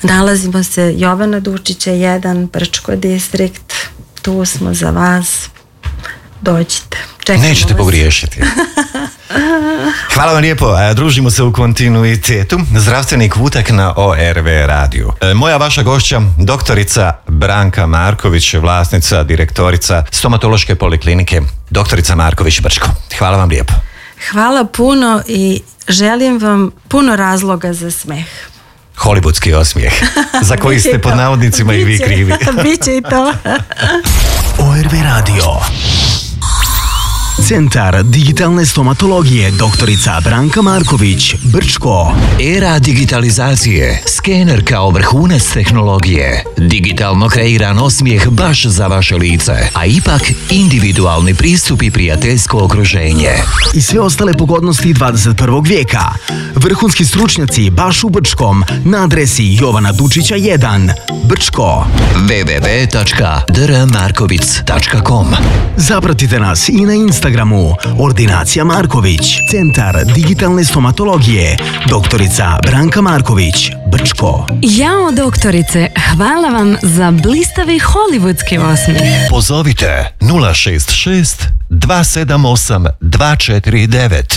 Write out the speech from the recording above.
Nalazimo se Jovana Dučića 1, Brčko distrikt. Tu smo za vas. Dođite. Čekamo Nećete vas. pogriješiti. Hvala vam lijepo. Družimo se u kontinuitetu. Zdravstveni kutak na ORV radiju. Moja vaša gošća, doktorica Branka Marković, vlasnica, direktorica stomatološke poliklinike, doktorica Marković Brčko. Hvala vam lijepo. Hvala puno i želim vam puno razloga za smeh. Hollywoodski osmijeh, za koji ste pod navodnicima i vi krivi. Biće i to. ORV radio. Centar digitalne stomatologije doktorica Branka Marković Brčko. Era digitalizacije, skener kao vrhunac tehnologije, digitalno kreiran osmijeh baš za vaše lice, a ipak individualni pristup i prijateljsko okruženje. I sve ostale pogodnosti 21. vijeka. Vrhunski stručnjaci baš u Brčkom na adresi Jovana Dučića 1, Brčko. www.drmarkovic.com. Zapratite nas i na Instagramu Ordinacija Marković, Centar digitalne stomatologije doktorica Branka Marković Brčko. Jao doktorice, hvala vam za blistavi hollywoodski osmijeh. Pozovite 066 278 249.